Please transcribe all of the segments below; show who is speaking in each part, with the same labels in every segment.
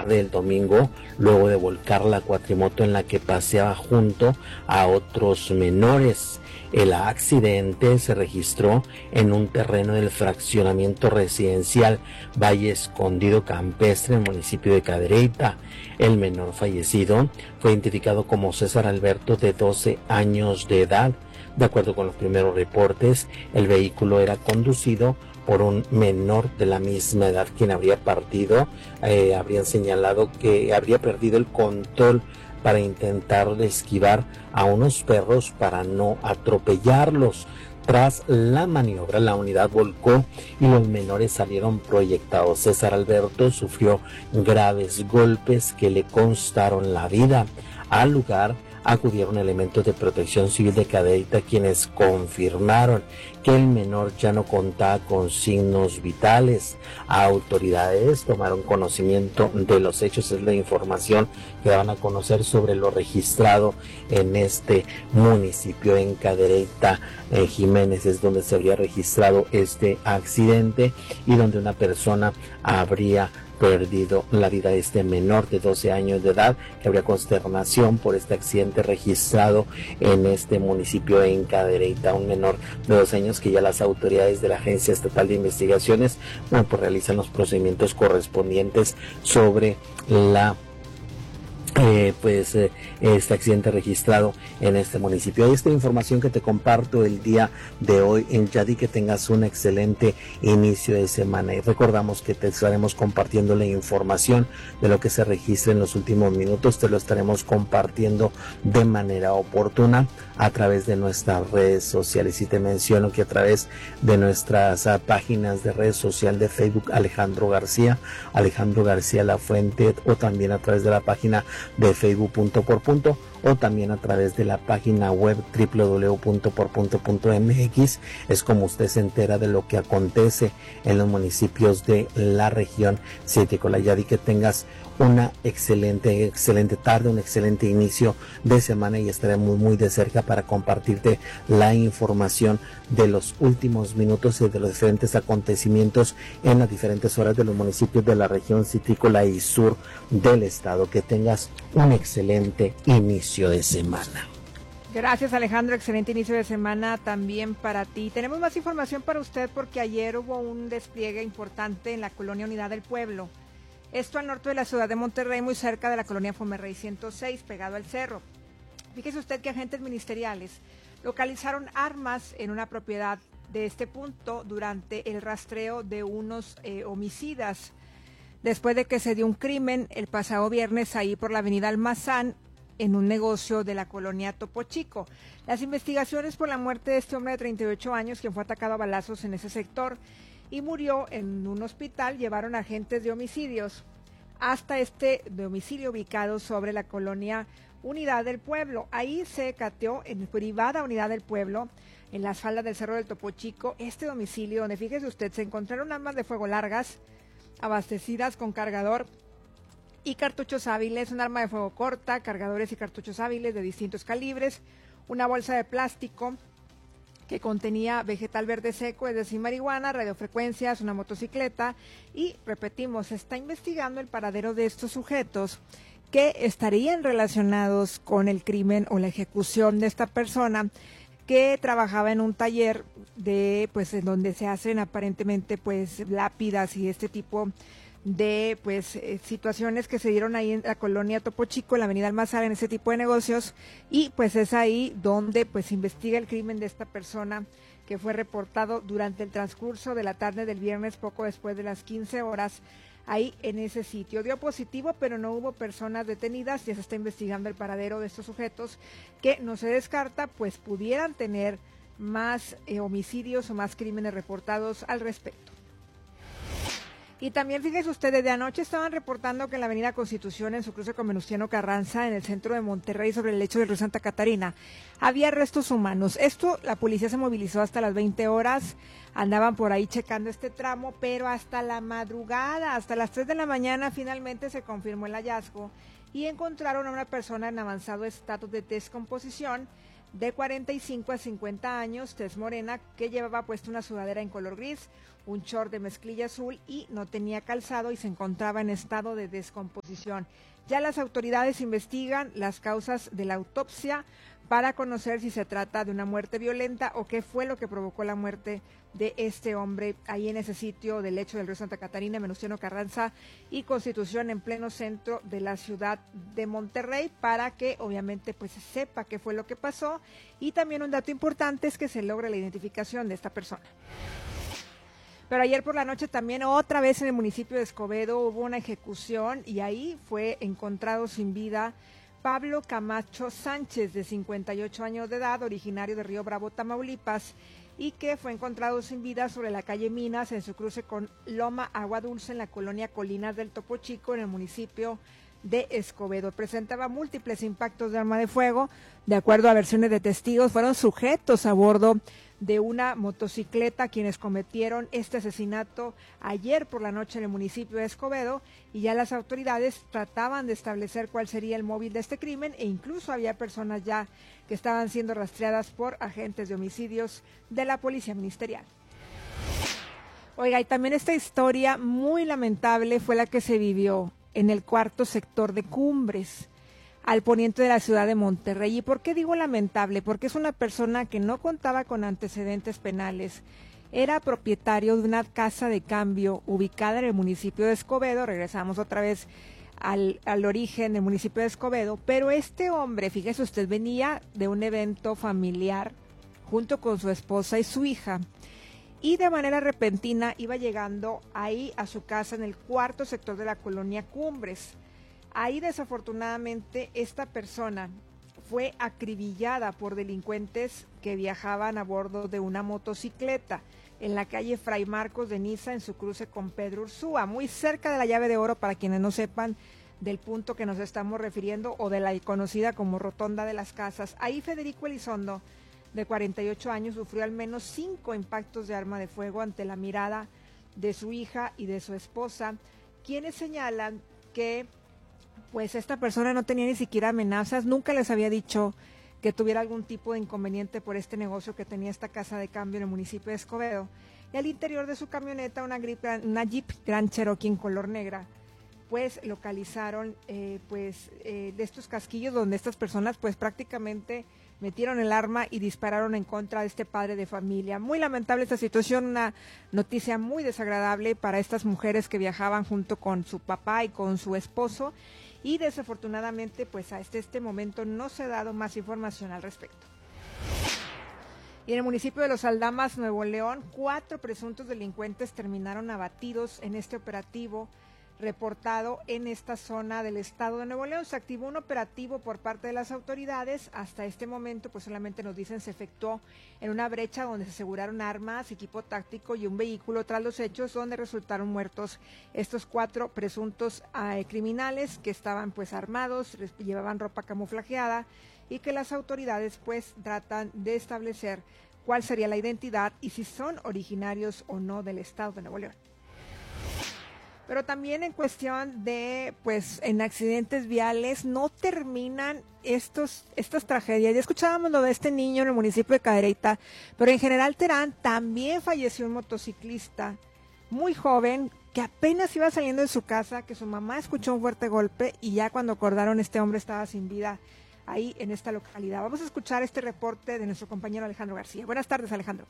Speaker 1: tarde del domingo, luego de volcar la cuatrimoto en la que paseaba junto a otros menores. El accidente se registró en un terreno del fraccionamiento residencial Valle Escondido Campestre, en el municipio de Cadereyta. El menor fallecido fue identificado como César Alberto, de 12 años de edad. De acuerdo con los primeros reportes, el vehículo era conducido por un menor de la misma edad, quien habrían señalado que habría perdido el control para intentar esquivar a unos perros para no atropellarlos. Tras la maniobra, la unidad volcó y los menores salieron proyectados. César Alberto sufrió graves golpes que le costaron la vida. Al lugar acudieron elementos de Protección Civil de Cadereyta, quienes confirmaron que el menor ya no contaba con signos vitales. Autoridades tomaron conocimiento de los hechos, es la información que daban a conocer sobre lo registrado en este municipio, en Cadereyta. Jiménez es donde se habría registrado este accidente y donde una persona habría perdido la vida de este menor de 12 años de edad, que habría consternación por este accidente registrado en este municipio, en Cadereyta. Un menor de 12 años que ya las autoridades de la Agencia Estatal de Investigaciones pues realizan los procedimientos correspondientes sobre este accidente registrado en este municipio. Esta información que te comparto el día de hoy en Yadi, que tengas un excelente inicio de semana, y recordamos que te estaremos compartiendo la información de lo que se registra en los últimos minutos. Te lo estaremos compartiendo de manera oportuna a través de nuestras redes sociales, y te menciono que a través de nuestras páginas de red social de Facebook, Alejandro García La Fuente, o también a través de la página de Facebook Punto por Punto, o también a través de la página web www.por.mx. Es como usted se entera de lo que acontece en los municipios de la región cítricola. Ya di que tengas una excelente tarde, un excelente inicio de semana, y estaremos muy de cerca para compartirte la información de los últimos minutos y de los diferentes acontecimientos en las diferentes horas de los municipios de la región citrícola y sur del estado. Que tengas un excelente inicio de semana.
Speaker 2: Gracias, Alejandro, excelente inicio de semana también para ti. Tenemos más información para usted porque ayer hubo un despliegue importante en la colonia Unidad del Pueblo. Esto al norte de la ciudad de Monterrey, muy cerca de la colonia Fomerrey 106, pegado al cerro. Fíjese usted que agentes ministeriales localizaron armas en una propiedad de este punto durante el rastreo de unos homicidas, después de que se dio un crimen el pasado viernes ahí por la avenida Almazán, en un negocio de la colonia Topo Chico. Las investigaciones por la muerte de este hombre de 38 años, quien fue atacado a balazos en ese sector y murió en un hospital, llevaron agentes de homicidios hasta este domicilio ubicado sobre la colonia Unidad del Pueblo. Ahí se cateó en privada Unidad del Pueblo, en las faldas del Cerro del Topo Chico, este domicilio donde, fíjese usted, se encontraron armas de fuego largas, abastecidas con cargador y cartuchos hábiles, un arma de fuego corta, cargadores y cartuchos hábiles de distintos calibres, una bolsa de plástico que contenía vegetal verde seco, es decir, marihuana, radiofrecuencias, una motocicleta, y repetimos, se está investigando el paradero de estos sujetos que estarían relacionados con el crimen o la ejecución de esta persona, que trabajaba en un taller de, pues, en donde se hacen aparentemente, pues, lápidas y este tipo de, pues, situaciones que se dieron ahí en la colonia Topo Chico, en la avenida Almazán, en ese tipo de negocios, y pues es ahí donde, pues, se investiga el crimen de esta persona, que fue reportado durante el transcurso de la tarde del viernes, poco después de las 15 horas, ahí en ese sitio. Dio positivo, pero no hubo personas detenidas. Ya se está investigando el paradero de estos sujetos, que no se descarta, pues pudieran tener más homicidios o más crímenes reportados al respecto. Y también, fíjese usted, desde anoche estaban reportando que en la avenida Constitución, en su cruce con Venustiano Carranza, en el centro de Monterrey, sobre el lecho del río Santa Catarina, había restos humanos. Esto, la policía se movilizó hasta las 20 horas, andaban por ahí checando este tramo, pero hasta la madrugada, hasta las 3 de la mañana, finalmente se confirmó el hallazgo y encontraron a una persona en avanzado estado de descomposición, de 45 a 50 años, tez morena, que llevaba puesta una sudadera en color gris, un short de mezclilla azul y no tenía calzado y se encontraba en estado de descomposición. Ya las autoridades investigan las causas de la autopsia para conocer si se trata de una muerte violenta o qué fue lo que provocó la muerte de este hombre ahí en ese sitio del lecho del río Santa Catarina, Venustiano Carranza y Constitución, en pleno centro de la ciudad de Monterrey, para que obviamente pues se sepa qué fue lo que pasó. Y también un dato importante es que se logre la identificación de esta persona. Pero ayer por la noche también otra vez en el municipio de Escobedo hubo una ejecución y ahí fue encontrado sin vida Pablo Camacho Sánchez, de 58 años de edad, originario de Río Bravo, Tamaulipas, y que fue encontrado sin vida sobre la calle Minas en su cruce con Loma Agua Dulce en la colonia Colinas del Topo Chico en el municipio de Escobedo. Presentaba múltiples impactos de arma de fuego. De acuerdo a versiones de testigos, fueron sujetos a bordo de una motocicleta quienes cometieron este asesinato ayer por la noche en el municipio de Escobedo, y ya las autoridades trataban de establecer cuál sería el móvil de este crimen, e incluso había personas ya que estaban siendo rastreadas por agentes de homicidios de la Policía Ministerial. Oiga, y también esta historia muy lamentable fue la que se vivió en el cuarto sector de Cumbres, al poniente de la ciudad de Monterrey. ¿Y por qué digo lamentable? Porque es una persona que no contaba con antecedentes penales, era propietario de una casa de cambio ubicada en el municipio de Escobedo. Regresamos otra vez al origen del municipio de Escobedo, pero este hombre, fíjese usted, venía de un evento familiar junto con su esposa y su hija, y de manera repentina iba llegando ahí a su casa en el cuarto sector de la colonia Cumbres. Ahí desafortunadamente esta persona fue acribillada por delincuentes que viajaban a bordo de una motocicleta en la calle Fray Marcos de Niza, en su cruce con Pedro Ursúa, muy cerca de la Llave de Oro, para quienes no sepan del punto que nos estamos refiriendo, o de la conocida como Rotonda de las Casas. Ahí Federico Elizondo, de 48 años, sufrió al menos 5 impactos de arma de fuego ante la mirada de su hija y de su esposa, quienes señalan que pues esta persona no tenía ni siquiera amenazas, nunca les había dicho que tuviera algún tipo de inconveniente por este negocio que tenía esta casa de cambio en el municipio de Escobedo. Y al interior de su camioneta, una Jeep Grand Cherokee en color negra, pues localizaron de estos casquillos donde estas personas pues prácticamente metieron el arma y dispararon en contra de este padre de familia. Muy lamentable esta situación, una noticia muy desagradable para estas mujeres que viajaban junto con su papá y con su esposo, y desafortunadamente pues hasta este momento no se ha dado más información al respecto. Y en el municipio de Los Aldamas, Nuevo León, 4 presuntos delincuentes terminaron abatidos en este operativo reportado en esta zona del estado de Nuevo León. Se activó un operativo por parte de las autoridades. Hasta este momento, pues solamente nos dicen se efectuó en una brecha donde se aseguraron armas, equipo táctico y un vehículo tras los hechos, donde resultaron muertos estos 4 presuntos criminales que estaban pues armados, llevaban ropa camuflajeada, y que las autoridades pues tratan de establecer cuál sería la identidad y si son originarios o no del estado de Nuevo León. Pero también en cuestión de, pues, en accidentes viales, no terminan estas tragedias. Ya escuchábamos lo de este niño en el municipio de Cadereyta, pero en General Terán también falleció un motociclista muy joven que apenas iba saliendo de su casa, que su mamá escuchó un fuerte golpe y ya cuando acordaron este hombre estaba sin vida ahí en esta localidad. Vamos a escuchar este reporte de nuestro compañero Alejandro García. Buenas tardes, Alejandro.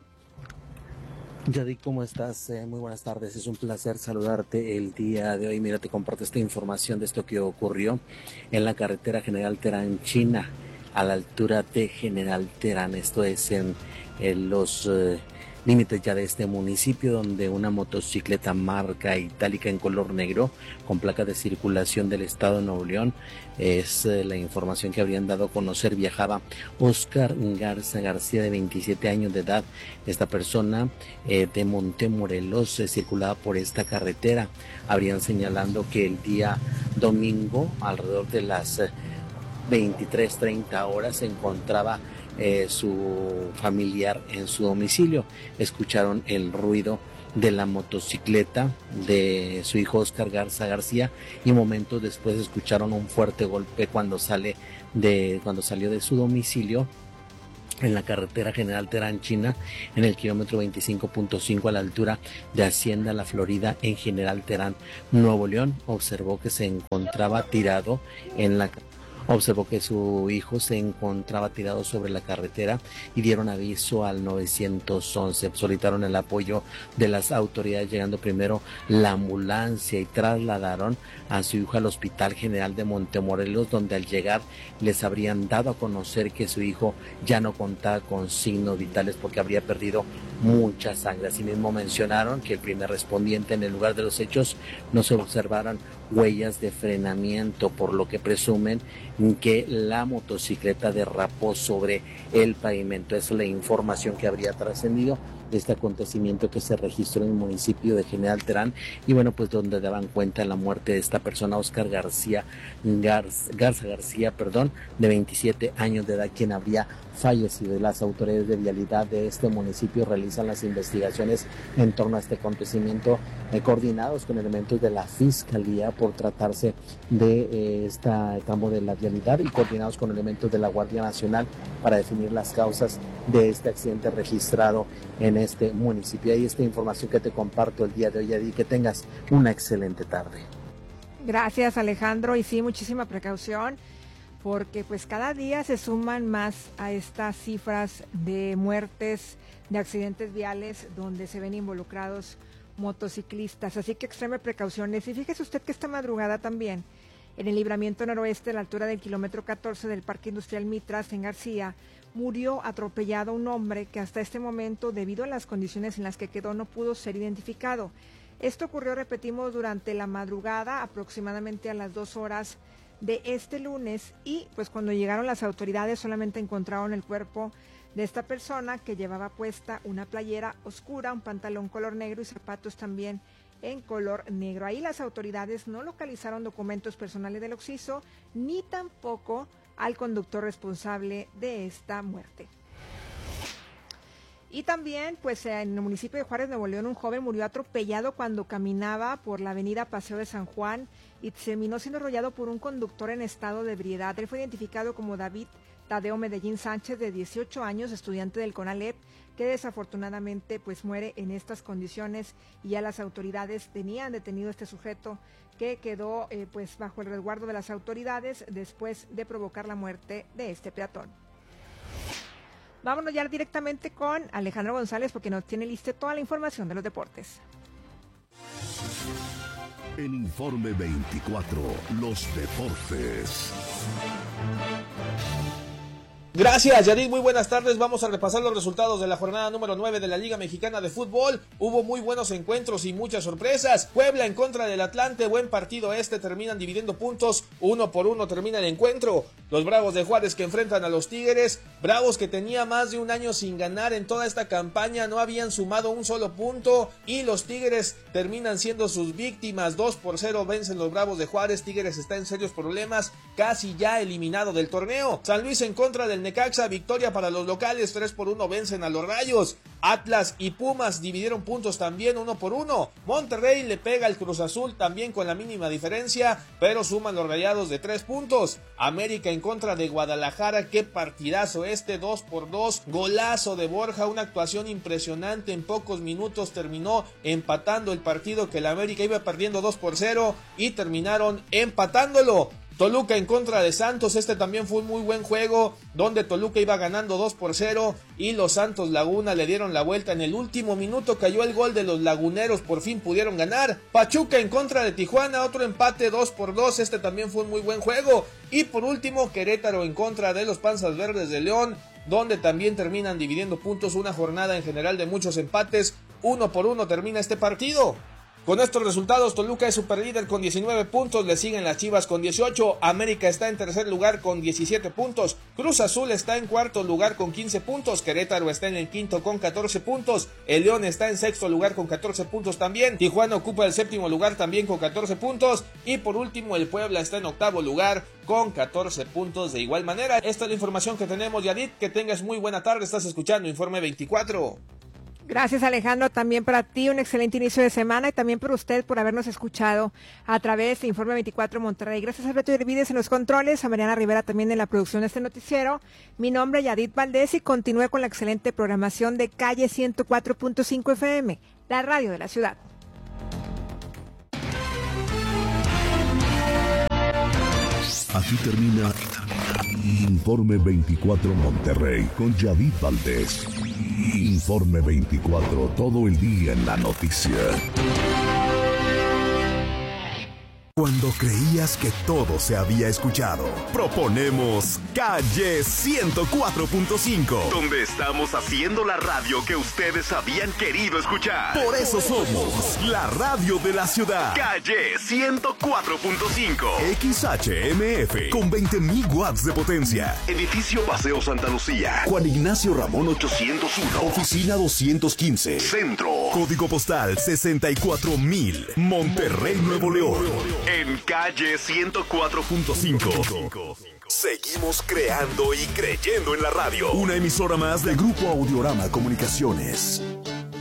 Speaker 1: Yadi, ¿cómo estás? Muy buenas tardes, es un placer saludarte el día de hoy. Mira, te comparto esta información de esto que ocurrió en la carretera General Terán China, a la altura de General Terán. Esto es en los límites ya de este municipio, donde una motocicleta marca itálica en color negro con placa de circulación del estado de Nuevo León, es la información que habrían dado a conocer, viajaba Oscar Garza García, de 27 años de edad. Esta persona de Montemorelos circulaba por esta carretera. Habrían señalando que el día domingo, alrededor de las 23:30 horas, se encontraba su familiar en su domicilio. Escucharon el ruido de la motocicleta de su hijo Oscar Garza García y momentos después escucharon un fuerte golpe cuando salió de su domicilio en la carretera General Terán China, en el kilómetro 25.5 a la altura de Hacienda La Florida, en General Terán, Nuevo León. Observó que su hijo se encontraba tirado sobre la carretera y dieron aviso al 911. Solicitaron el apoyo de las autoridades, llegando primero la ambulancia y trasladaron a su hijo al Hospital General de Montemorelos, donde al llegar les habrían dado a conocer que su hijo ya no contaba con signos vitales porque habría perdido mucha sangre. Asimismo mencionaron que el primer respondiente en el lugar de los hechos no se observaron huellas de frenamiento, por lo que presumen que la motocicleta derrapó sobre el pavimento. Esa es la información que habría trascendido de este acontecimiento que se registró en el municipio de General Terán, y bueno, pues donde daban cuenta de la muerte de esta persona, Oscar Garza García, de 27 años de edad, quien habría fallecido. Las autoridades de vialidad de este municipio realizan las investigaciones en torno a este acontecimiento, coordinados con elementos de la Fiscalía por tratarse de este tramo de la vialidad, y coordinados con elementos de la Guardia Nacional para definir las causas de este accidente registrado en este municipio. Ahí esta información que te comparto el día de hoy, y que tengas una excelente tarde.
Speaker 2: Gracias, Alejandro, y sí, muchísima precaución, porque pues cada día se suman más a estas cifras de muertes, de accidentes viales donde se ven involucrados motociclistas, así que extreme precauciones. Y fíjese usted que esta madrugada también, en el libramiento noroeste, a la altura del kilómetro 14 del Parque Industrial Mitras, en García, murió atropellado un hombre que hasta este momento, debido a las condiciones en las que quedó, no pudo ser identificado. Esto ocurrió, repetimos, durante la madrugada, aproximadamente a las 2 horas de este lunes, y pues cuando llegaron las autoridades solamente encontraron el cuerpo de esta persona, que llevaba puesta una playera oscura, un pantalón color negro y zapatos también en color negro. Ahí las autoridades no localizaron documentos personales del occiso, ni tampoco al conductor responsable de esta muerte. Y también, pues en el municipio de Juárez, Nuevo León, un joven murió atropellado cuando caminaba por la avenida Paseo de San Juan y terminó siendo arrollado por un conductor en estado de ebriedad. Él fue identificado como David Tadeo Medellín Sánchez, de 18 años, estudiante del CONALEP, que desafortunadamente pues muere en estas condiciones, y ya las autoridades tenían detenido a este sujeto que quedó pues bajo el resguardo de las autoridades después de provocar la muerte de este peatón. Vámonos ya directamente con Alejandro González, porque nos tiene lista toda la información de los deportes.
Speaker 3: En Informe 24, los deportes.
Speaker 4: Gracias, Yadid, muy buenas tardes. Vamos a repasar los resultados de la jornada número 9 de la Liga Mexicana de Fútbol. Hubo muy buenos encuentros y muchas sorpresas. Puebla en contra del Atlante, buen partido terminan dividiendo puntos, 1-1 termina el encuentro. Los Bravos de Juárez que enfrentan a los Tigres, Bravos que tenía más de un año sin ganar en toda esta campaña, no habían sumado un solo punto, y los Tigres terminan siendo sus víctimas. 2-0 vencen los Bravos de Juárez. Tigres está en serios problemas, casi ya eliminado del torneo. San Luis en contra del Necaxa, victoria para los locales, 3-1 vencen a los Rayos. Atlas y Pumas dividieron puntos también, 1-1. Monterrey le pega al Cruz Azul también con la mínima diferencia, pero suman los Rayados de 3 puntos. América en contra de Guadalajara, qué partidazo 2-2, golazo de Borja, una actuación impresionante. En pocos minutos terminó empatando el partido, que el América iba perdiendo 2-0 y terminaron empatándolo. Toluca en contra de Santos, también fue un muy buen juego, donde Toluca iba ganando 2-0 y los Santos Laguna le dieron la vuelta. En el último minuto cayó el gol de los laguneros, por fin pudieron ganar. Pachuca en contra de Tijuana, otro empate 2-2, también fue un muy buen juego. Y por último, Querétaro en contra de los Panzas Verdes de León, donde también terminan dividiendo puntos, una jornada en general de muchos empates, 1-1 termina este partido. Con estos resultados, Toluca es superlíder con 19 puntos, le siguen las Chivas con 18, América está en tercer lugar con 17 puntos, Cruz Azul está en cuarto lugar con 15 puntos, Querétaro está en el quinto con 14 puntos, el León está en sexto lugar con 14 puntos también, Tijuana ocupa el séptimo lugar también con 14 puntos, y por último el Puebla está en octavo lugar con 14 puntos de igual manera. Esta es la información que tenemos, Yadid, que tengas muy buena tarde, estás escuchando Informe 24.
Speaker 2: Gracias, Alejandro, también para ti un excelente inicio de semana y también por usted por habernos escuchado a través de Informe 24 Monterrey. Gracias a Beto Hervides en los controles, a Mariana Rivera también en la producción de este noticiero. Mi nombre es Yadit Valdés y continúe con la excelente programación de Calle 104.5 FM, la radio de la ciudad.
Speaker 3: Aquí termina Informe 24 Monterrey con Yadit Valdés. Informe 24, todo el día en la noticia.
Speaker 5: Cuando creías que todo se había escuchado, proponemos Calle 104.5, donde estamos haciendo la radio que ustedes habían querido escuchar. Por eso somos la radio de la ciudad. Calle 104.5, XHMF, con 20,000 watts de potencia. Edificio Paseo Santa Lucía, Juan Ignacio Ramón 801, Oficina 215, Centro. Código postal 64,000, Monterrey, Nuevo León. En Calle 104.5. Seguimos creando y creyendo en la radio. Una emisora más del Grupo Audiorama Comunicaciones.